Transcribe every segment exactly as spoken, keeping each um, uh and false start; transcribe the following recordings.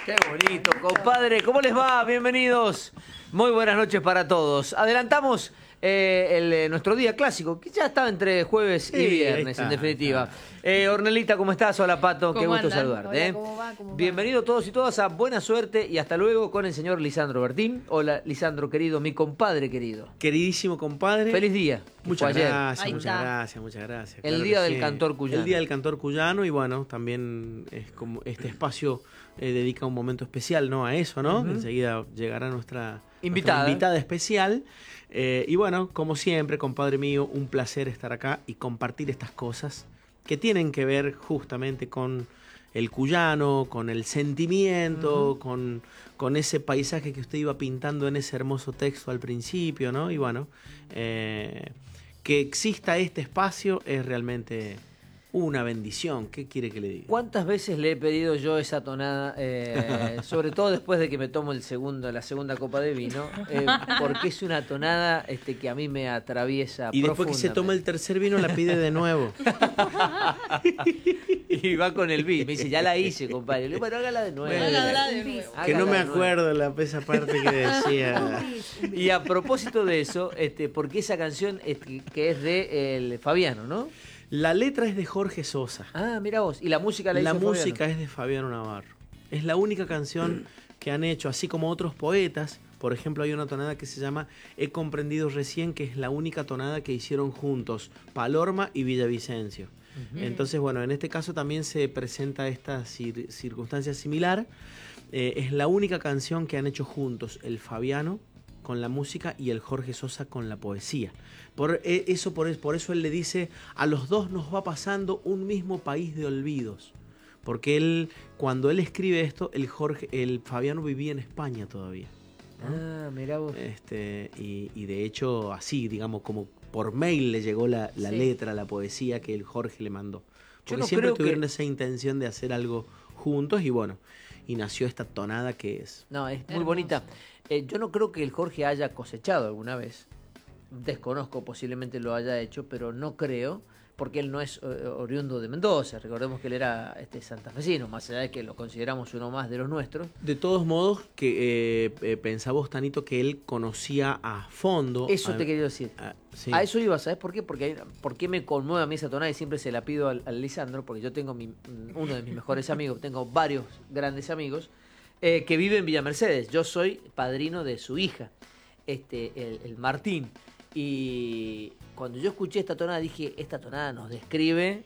Qué bonito, compadre. ¿Cómo les va? Bienvenidos. Muy buenas noches para todos. Adelantamos eh, el, eh, nuestro día clásico, que ya estaba entre jueves Sí, y viernes, está, en definitiva. Eh, Ornelita, ¿cómo estás? Hola, Pato. Qué gusto andan? saludarte. Hola, ¿eh? ¿cómo va? ¿Cómo va? Bienvenidos todos y todas a Buena Suerte y hasta luego con el señor Lisandro Bertín. Hola, Lisandro, querido, mi compadre querido. Queridísimo compadre. Feliz día. Muchas Fue ayer. gracias, Ahí muchas está. gracias, muchas gracias. El Claro Día que del sí. Cantor Cuyano. El Día del Cantor Cuyano y bueno, también es como este espacio eh, dedica un momento especial, ¿no? A eso, ¿no? Ujú. Enseguida llegará nuestra Invitada. nuestra invitada especial. Eh, y bueno, como siempre, compadre mío, un placer estar acá y compartir estas cosas que tienen que ver justamente con el cuyano, con el sentimiento, Ujú. con, con ese paisaje que usted iba pintando en ese hermoso texto al principio, ¿no? Y bueno, eh, que exista este espacio es realmente una bendición. ¿Qué quiere que le diga? ¿Cuántas veces le he pedido yo esa tonada, eh, sobre todo después de que me tomo el segundo, la segunda copa de vino, eh, porque es una tonada este, que a mí me atraviesa Y después que se toma el tercer vino la pide de nuevo. Y va con el vino. Me dice, ya la hice, compadre. Le digo, bueno, hágala de nuevo. Bueno, Hágala de nuevo. Que no Hágala me de nuevo. acuerdo la, esa parte que decía. Y a propósito de eso, este, porque esa canción este, que es de el Fabiano, ¿no? La letra es de Jorge Sosa. Ah, mira vos. Y la música la hizo La Fabiano. música es de Fabiano Navarro. Es la única canción que han hecho, así como otros poetas. Por ejemplo, hay una tonada que se llama He comprendido recién, que es la única tonada que hicieron juntos Palorma y Villavicencio. Ujú. Entonces, bueno, en este caso también se presenta esta cir- circunstancia similar. Eh, es la única canción que han hecho juntos el Fabiano con la música y el Jorge Sosa con la poesía. Por eh, eso, por, es- por eso él le dice, a los dos nos va pasando un mismo país de olvidos. Porque él, cuando él escribe esto, el, Jorge, el Fabiano vivía en España todavía. ¿no? Ah, mira vos. Este, y, y de hecho, así, digamos, como por mail le llegó la, la Sí. letra, la poesía que el Jorge le mandó. Yo Porque no siempre creo tuvieron que- esa intención de hacer algo juntos y bueno, y nació esta tonada que es. No, es muy Hermoso. bonita. Eh, yo no creo que el Jorge haya cosechado alguna vez. Desconozco, posiblemente lo haya hecho, pero no creo, porque él no es eh, oriundo de Mendoza. Recordemos que él era este, santafesino, más allá de que lo consideramos uno más de los nuestros. De todos modos, que eh, eh, pensaba Tanito, que él conocía a fondo. Eso a- te quería decir. a- sí. A eso iba, ¿sabes por qué? Porque hay- ¿por qué me conmueve a mí esa tonada? Y siempre se la pido al, al Lisandro, porque yo tengo mi- uno de mis mejores amigos, tengo varios grandes amigos, eh, que vive en Villa Mercedes. Yo soy padrino de su hija, este, el, el Martín. Y cuando yo escuché esta tonada dije, esta tonada nos describe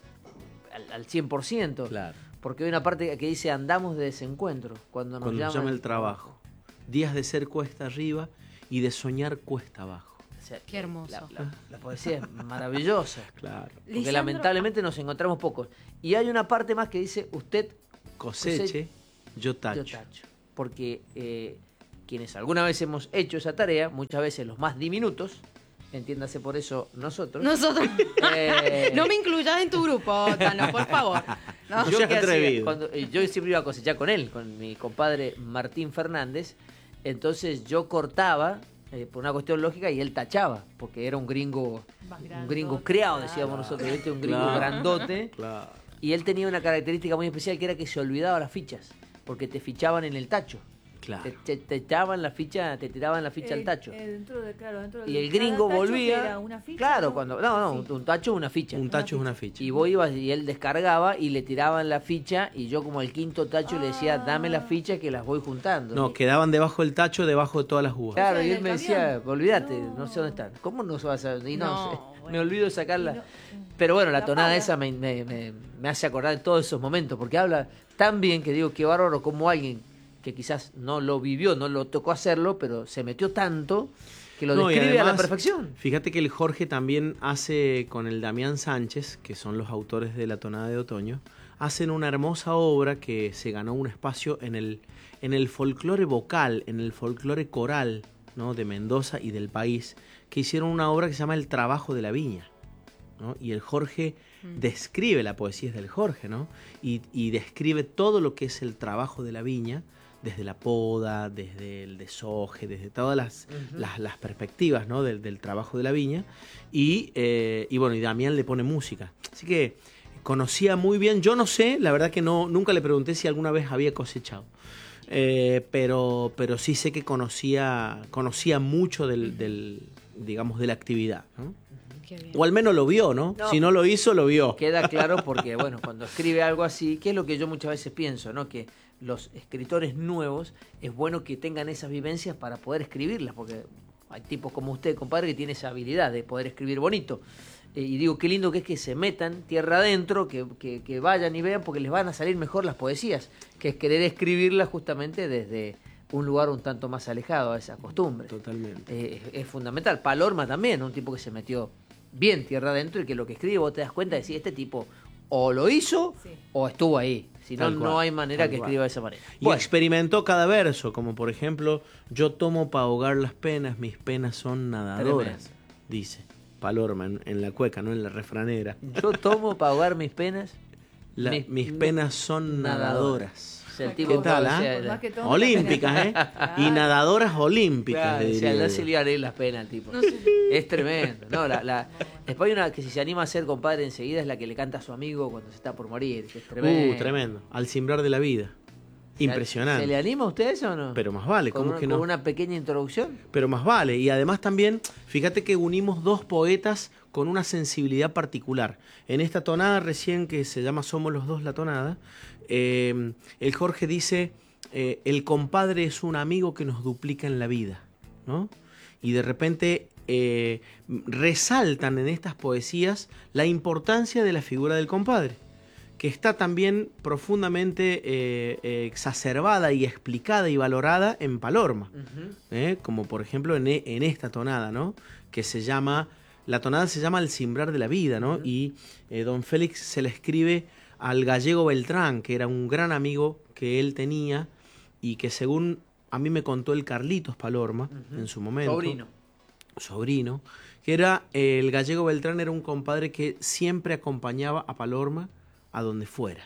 al, al cien por ciento. Claro. Porque hay una parte que dice, andamos de desencuentro. Cuando nos Cuando llama, nos llama el trabajo. Días de ser cuesta arriba y de soñar cuesta abajo. O sea, Qué hermoso. La, la- la poesía es maravillosa. Claro. Porque Lisandro- lamentablemente nos encontramos pocos. Y hay una parte más que dice, usted, Coseche, yo tacho. yo tacho. Porque eh, quienes alguna vez hemos hecho esa tarea, muchas veces los más diminutos, entiéndase por eso nosotros. Nosotros. eh, No me incluyas en tu grupo, Tano, por favor. No. No yo, seas ¿qué hacía? atrevido. Cuando- eh, yo siempre iba a cosechar con él, con mi compadre Martín Fernández. Entonces yo cortaba eh, por una cuestión lógica y él tachaba, porque era un gringo, Más un grandote, gringo criado, claro. decíamos nosotros, ¿viste? Un gringo Claro. grandote. Claro. Y él tenía una característica muy especial que era que se olvidaba las fichas, porque te fichaban en el tacho. Claro. Te, te- te echaban la ficha, te tiraban la ficha al Eh, tacho. eh, dentro de, claro, dentro Y de el cada gringo tacho que volvía. era una ficha, claro, ¿no? cuando. No, no, un, Sí. un tacho es una ficha. Un tacho es una ficha. Y vos ibas y él descargaba y le tiraban la ficha y yo como el quinto tacho le decía, dame la ficha que las voy juntando. No, quedaban debajo del tacho, debajo de todas las uvas. Claro, O sea, y en él el me decía, camión. olvídate, no. No. sé dónde están. ¿Cómo no vas a...? Y no, No, sé, bueno. me olvido de sacarla. Y no- Pero bueno, la La tonada Paula. esa me, me- me- me hace acordar de todos esos momentos, porque habla tan bien que digo, qué bárbaro como alguien que quizás no lo vivió, no lo tocó hacerlo, pero se metió tanto que lo No, y describe a la además, perfección. Fíjate que el Jorge también hace con el Damián Sánchez, que son los autores de La Tonada de Otoño, hacen una hermosa obra que se ganó un espacio en el, en el folclore vocal, en el folclore coral, ¿no? De Mendoza y del país, que hicieron una obra que se llama El Trabajo de la Viña, ¿no? Y el Jorge describe, la poesía es del Jorge, ¿no? Y, y describe todo lo que es el trabajo de la viña, desde la poda, desde el deshoje, desde todas las, Ujú. las, las perspectivas, ¿no? del, del trabajo de la viña. Y, eh, y bueno, y Damián le pone música. Así que conocía muy bien, yo no sé, la verdad que no, nunca le pregunté si alguna vez había cosechado. Eh, pero, pero sí sé que conocía, conocía mucho del, del, digamos, de la actividad, ¿no? Qué bien. O al menos lo vio, ¿no? No. Si no lo hizo, lo vio. Queda claro porque, bueno, cuando escribe algo así, que es lo que yo muchas veces pienso, ¿no? Que los escritores nuevos es bueno que tengan esas vivencias para poder escribirlas, porque hay tipos como usted, compadre, que tiene esa habilidad de poder escribir bonito. Eh, y digo, qué lindo que es que se metan tierra adentro, que, que, que vayan y vean, porque les van a salir mejor las poesías, que es querer escribirlas justamente desde un lugar un tanto más alejado a esa costumbre. Totalmente. Eh, es, es fundamental. Palorma también, un tipo que se metió bien tierra adentro y que lo que escribe vos te das cuenta de si este tipo o lo hizo Sí. o estuvo ahí. Si no, Tal cual, no hay manera tal que cual. escriba de esa manera. Y Bueno, experimentó cada verso, como por ejemplo, yo tomo para ahogar las penas, mis penas son nadadoras, Tremendo. dice Palorma en, en la cueca, no en la refranera. yo tomo para ahogar mis penas. La- mis, mis penas son nadadoras. O sea, el ¿Qué tipo ¿Qué tal, o ah? sea, Por más que tome, Olímpicas, ¿eh? Y nadadoras olímpicas, claro, le o sea, diría no yo. se le haré las penas al tipo. Es tremendo. No, la, la, después hay una que si se anima a ser compadre enseguida es la que le canta a su amigo cuando se está por morir. Que es tremendo. Uh, tremendo. Al cimbrar de la vida. Impresionante. ¿Se le anima a usted eso o no? Pero más vale, ¿Con ¿cómo una, que no? con una pequeña introducción? Pero más vale. Y además también, fíjate que unimos dos poetas con una sensibilidad particular. En esta tonada recién que se llama Somos los dos la tonada, eh, el Jorge dice, eh, el compadre es un amigo que nos duplica en la vida, ¿no? Y de repente eh, resaltan en estas poesías la importancia de la figura del compadre, que está también profundamente eh, eh, exacerbada y explicada y valorada en Palorma. Uh-huh. ¿eh? Como por ejemplo en, e- en esta tonada, ¿no? Que se llama, la tonada se llama El cimbrar de la vida, ¿no? Uh-huh. Y eh, don Félix se le escribe al gallego Beltrán, que era un gran amigo que él tenía y que según a mí me contó el Carlitos Palorma Uh-huh. en su momento. Sobrino. Sobrino, que era, eh, el gallego Beltrán era un compadre que siempre acompañaba a Palorma a donde fuera.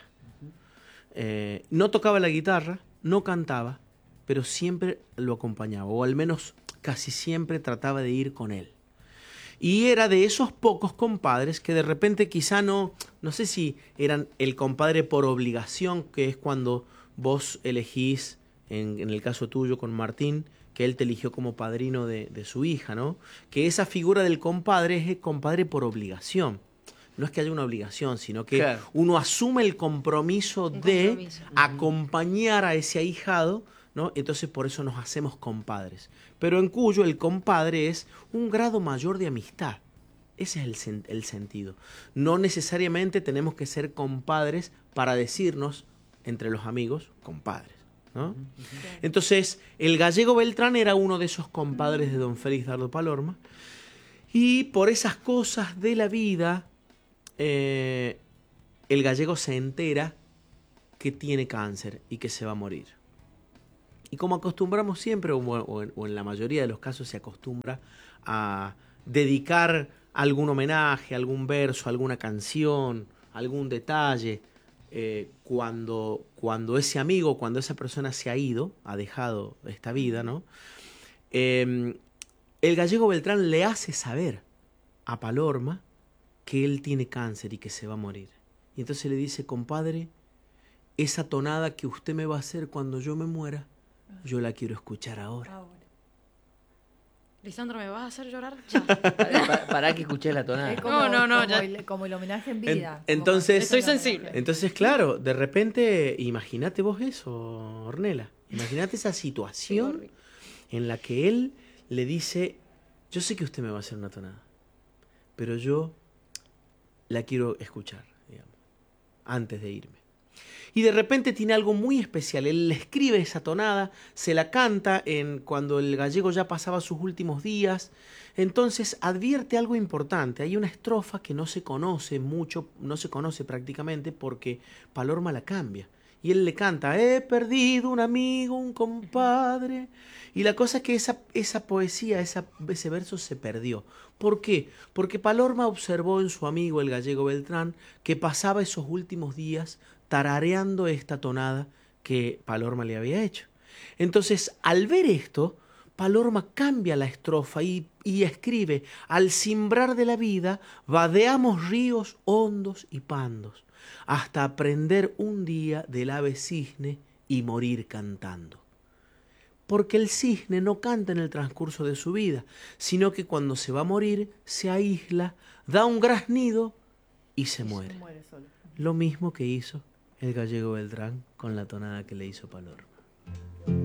Eh, no tocaba la guitarra, no cantaba, pero siempre lo acompañaba, o al menos casi siempre trataba de ir con él. Y era de esos pocos compadres que de repente quizá no, no sé si eran el compadre por obligación, que es cuando vos elegís, en, en el caso tuyo con Martín, que él te eligió como padrino de, de su hija, ¿no? Que esa figura del compadre es el compadre por obligación. No es que haya una obligación, sino que Claro. uno asume el compromiso Un de compromiso. acompañar a ese ahijado, ¿no? Entonces por eso nos hacemos compadres. Pero en Cuyo el compadre es un grado mayor de amistad. Ese es el, sen- el sentido. No necesariamente tenemos que ser compadres para decirnos entre los amigos compadres, ¿no? Entonces el gallego Beltrán era uno de esos compadres de don Félix Dardo Palorma. Y por esas cosas de la vida, eh, el gallego se entera que tiene cáncer y que se va a morir. Y como acostumbramos siempre, o, o en, o en la mayoría de los casos se acostumbra a dedicar algún homenaje, algún verso, alguna canción, algún detalle, eh, cuando, cuando ese amigo, cuando esa persona se ha ido, ha dejado esta vida, ¿no? Eh, el gallego Beltrán le hace saber a Palorma que él tiene cáncer y que se va a morir. Y entonces le dice, compadre, esa tonada que usted me va a hacer cuando yo me muera, yo la quiero escuchar ahora. Ahora. Lisandro, ¿me vas a hacer llorar? Ya. Para, para que escuché la tonada. Es como, No, no, no, como, ya. el, como el homenaje en En- vida. entonces- Estoy sensible. Entonces, claro, de repente, imagínate vos eso, Ornella. Imagínate esa situación en la que él le dice, yo sé que usted me va a hacer una tonada, pero yo la quiero escuchar, digamos, antes de irme. Y de repente tiene algo muy especial. Él le escribe esa tonada, se la canta en, cuando el gallego ya pasaba sus últimos días. Entonces advierte algo importante. Hay una estrofa que no se conoce mucho, no se conoce prácticamente porque Palorma la cambia. Y él le canta, he perdido un amigo, un compadre. Y la cosa es que esa, esa poesía, esa, ese verso se perdió. ¿Por qué? Porque Palorma observó en su amigo el gallego Beltrán que pasaba esos últimos días tarareando esta tonada que Palorma le había hecho. Entonces, al ver esto, Palorma cambia la estrofa y, y escribe, al cimbrar de la vida, vadeamos ríos hondos y pandos. hasta aprender un día del ave cisne y morir cantando. Porque el cisne no canta en el transcurso de su vida, sino que cuando se va a morir se aísla, da un graznido y se Y muere. se muere solo. Lo mismo que hizo el gallego Beltrán con la tonada que le hizo Palor.